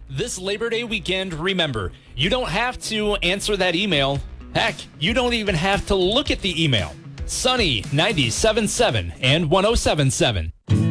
This Labor Day weekend, remember, you don't have to answer that email. Heck, you don't even have to look at the email. Sunny 97.7 and 107.7.